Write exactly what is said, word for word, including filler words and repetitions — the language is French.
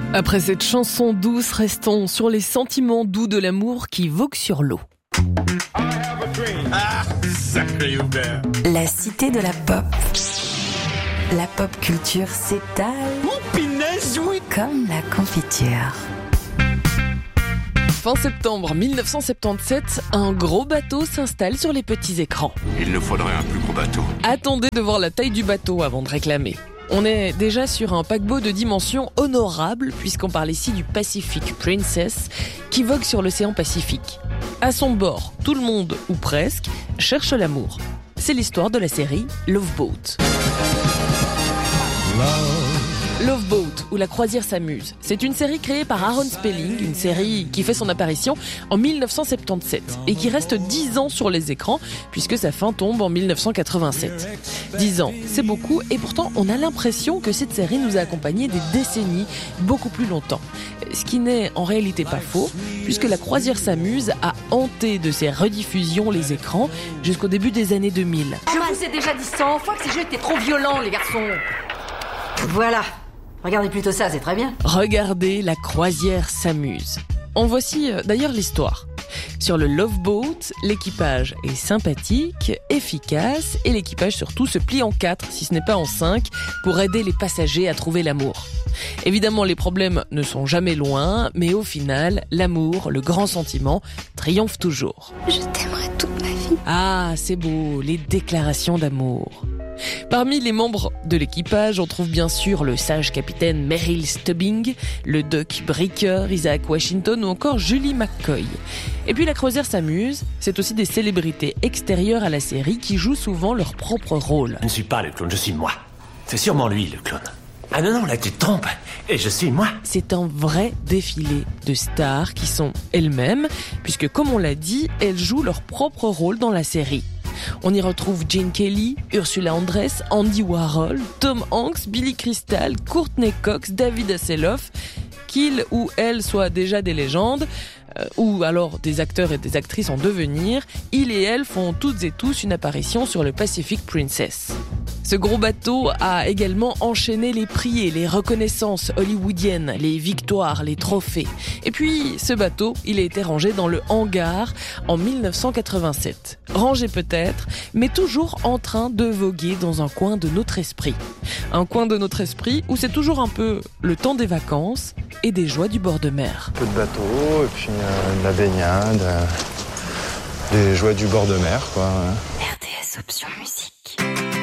Après cette chanson douce, restons sur les sentiments doux de l'amour qui voguent sur l'eau. Ah, sacré Hubert. La cité de la pop. La pop culture s'étale Oh, pinaise, oui. comme la confiture. Fin septembre mille neuf cent soixante-dix-sept, un gros bateau s'installe sur les petits écrans. Il nous faudrait un plus gros bateau. Attendez de voir la taille du bateau avant de réclamer. On est déjà sur un paquebot de dimension honorable, puisqu'on parle ici du Pacific Princess, qui vogue sur l'océan Pacifique. À son bord, tout le monde, ou presque, cherche l'amour. C'est l'histoire de la série Love Boat. Love Boat, où la croisière s'amuse. C'est une série créée par Aaron Spelling, une série qui fait son apparition en mille neuf cent soixante-dix-sept et qui reste dix ans sur les écrans puisque sa fin tombe en mille neuf cent quatre-vingt-sept. dix ans, c'est beaucoup et pourtant on a l'impression que cette série nous a accompagnés des décennies beaucoup plus longtemps. Ce qui n'est en réalité pas faux puisque la croisière s'amuse a hanté de ses rediffusions les écrans jusqu'au début des années deux mille. Je vous ai déjà dit cent fois que ces jeux étaient trop violents, les garçons. Voilà. Regardez plutôt ça, c'est très bien. Regardez, la croisière s'amuse. En voici euh, d'ailleurs l'histoire. Sur le Love Boat, l'équipage est sympathique, efficace et l'équipage surtout se plie en quatre, si ce n'est pas en cinq, pour aider les passagers à trouver l'amour. Évidemment, les problèmes ne sont jamais loin, mais au final, l'amour, le grand sentiment, triomphe toujours. Je t'aimerai toute ma vie. Ah, c'est beau, les déclarations d'amour. Parmi les membres de l'équipage, on trouve bien sûr le sage capitaine Merrill Stubbing, le doc Breaker, Isaac Washington ou encore Julie McCoy. Et puis la croisière s'amuse, c'est aussi des célébrités extérieures à la série qui jouent souvent leur propre rôle. Je ne suis pas le clown, je suis moi. C'est sûrement lui le clown. Ah non, non, là tu te trompes. Et je suis moi. C'est un vrai défilé de stars qui sont elles-mêmes, puisque comme on l'a dit, elles jouent leur propre rôle dans la série. On y retrouve Gene Kelly, Ursula Andress, Andy Warhol, Tom Hanks, Billy Crystal, Courtney Cox, David Hasselhoff, qu'ils ou elles soient déjà des légendes, euh, ou alors des acteurs et des actrices en devenir, ils et elles font toutes et tous une apparition sur le Pacific Princess. Ce gros bateau a également enchaîné les prix et les reconnaissances hollywoodiennes, les victoires, les trophées. Et puis, ce bateau, il a été rangé dans le hangar en mille neuf cent quatre-vingt-sept. Rangé peut-être, mais toujours en train de voguer dans un coin de notre esprit. Un coin de notre esprit où c'est toujours un peu le temps des vacances et des joies du bord de mer. Un peu de bateau, et puis euh, de la baignade, euh, des joies du bord de mer, quoi. R D S Option Musique.